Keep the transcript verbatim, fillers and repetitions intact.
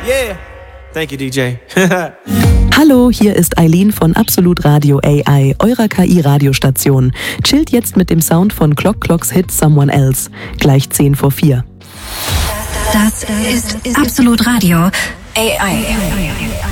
Yeah. Thank you, D J. Hallo, hier ist Eileen von Absolut Radio A I, eurer K I-Radiostation. Chillt jetzt mit dem Sound von Clock Clocks Hit Someone Else. Gleich zehn vor vier. Das ist Absolut Radio A I.